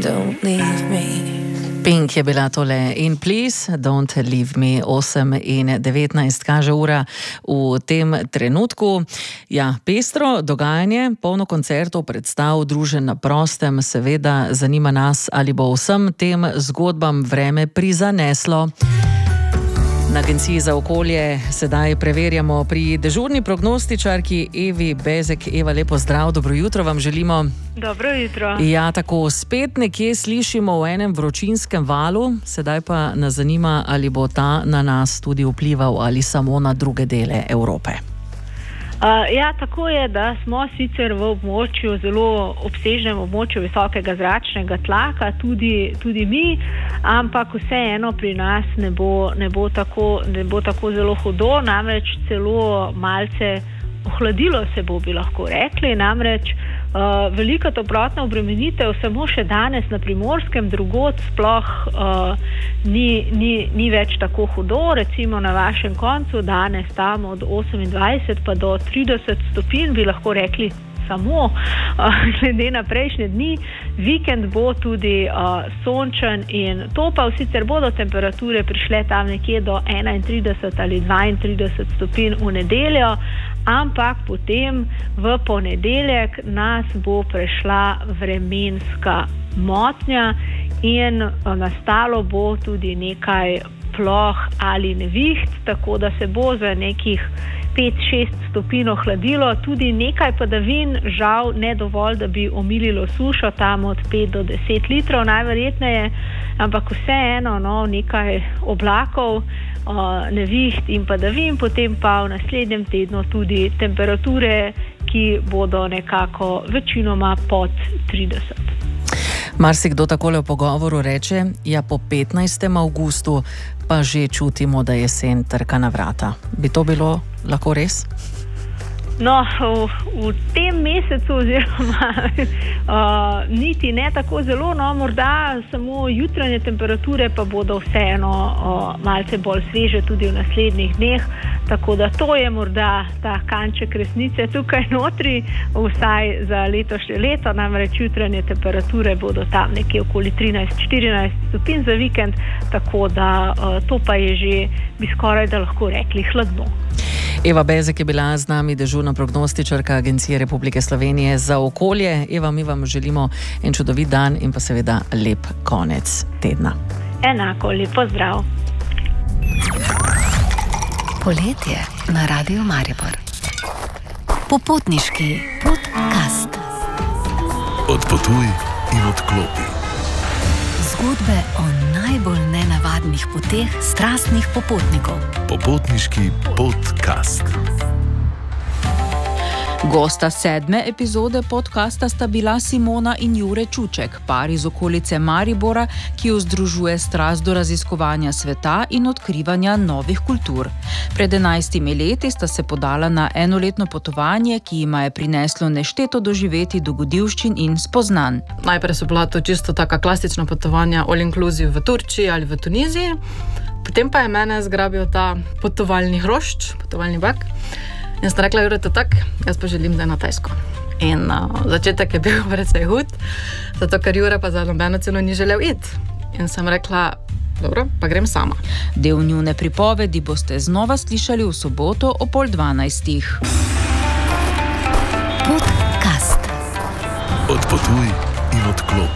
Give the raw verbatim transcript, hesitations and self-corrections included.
don't leave me. Pink je bila tole in Please Don't Leave Me. Osem in devetnajst kaže ura v tem trenutku. Ja, pestro dogajanje, polno koncertov, predstav, družen na prostem. Seveda zanima nas, ali bo vsem tem zgodbam vreme prizaneslo. Na Agenciji za okolje sedaj preverjamo pri dežurni prognostičarki Evi Bezek. Eva, lepo zdrav, dobro jutro vam želimo. Dobro jutro. Ja, tako spet nekje slišimo v enem vročinskem valu, sedaj pa nas zanima, ali bo ta na nas tudi vplival ali samo na druge dele Evrope. Uh, ja, tako je, da smo sicer v območju, zelo obsežnem območju visokega zračnega tlaka, tudi, tudi mi, ampak vseeno pri nas ne bo, ne bo tako, ne bo tako zelo hudo, namreč celo malce ohladilo se bo, bi lahko rekli, namreč uh, velika toplotna obremenitev samo še danes na Primorskem, drugod sploh uh, ni, ni, ni več tako hudo, recimo na vašem koncu danes tam od osemindvajset pa do trideset stopinj, bi lahko rekli samo, uh, glede na prejšnje dni. Vikend bo tudi uh, sončen in topel, sicer bodo temperature prišle tam nekje do enaintrideset ali dvaintrideset stopinj v nedeljo, ampak potem v ponedeljek nas bo prešla vremenska motnja in nastalo bo tudi nekaj ploh ali neviht, tako da se bo za nekih pet šest stopinj ohladilo, tudi nekaj padavin, žal ne dovolj, da bi omililo sušo, tam od pet do deset litrov najverjetneje, ampak vseeno no, nekaj oblakov, uh, neviht in padavin, potem pa v naslednjem tednu tudi temperature, ki bodo nekako večinoma pod trideset. Marsikdo takole v pogovoru reče, ja, po petnajstem avgustu pa že čutimo, da jesen trka na vrata. Bi to bilo lahko res? No, v, v tem mesecu oziroma uh, niti ne tako zelo, no, morda samo jutranje temperature pa bodo vseeno uh, malce bolj sveže tudi v naslednjih dneh, tako da to je morda ta kanček resnice tukaj notri, vsaj za letošnje leto, namreč jutranje temperature bodo tam nekje okoli trinajst štirinajst stopinj za vikend, tako da uh, to pa je že, bi skoraj da lahko rekli, hladno. Eva Bezek je bila z nami, dežurna prognostičarka Agencije Republike Slovenije za okolje. Eva, mi vam želimo en čudovit dan in pa seveda lep konec tedna. Enako, lep pozdrav. Poletje na Radiu Maribor. Popotniški podcast. Odpotuj in odklopi. Zgodbe o najbolj nenavadnih poteh strastnih popotnikov. Popotniški podcast. Gosta sedme epizode podcasta sta bila Simona in Jure Čuček, par iz okolice Maribora, ki jo združuje strast do raziskovanja sveta in odkrivanja novih kultur. Pred enajstimi leti sta se podala na enoletno potovanje, ki jima je prineslo nešteto doživeti dogodivščin in spoznanj. Najprej so bila to čisto taka klasična potovanja all inclusive v Turčiji ali v Tuniziji, potem pa je mene zgrabil ta potovalni hrošč, potovalni bak. In sem rekla, Jure, to tak, jaz pa želim zdaj na Tajsko. In uh, začetek je bil precej hud, zato ker Jure pa za nobeno ceno ni želel iti. In sem rekla, dobro, pa grem sama. Del njune pripovedi boste znova slišali v soboto o pol dvanajstih. Podcast. Odpotuj in odklopi.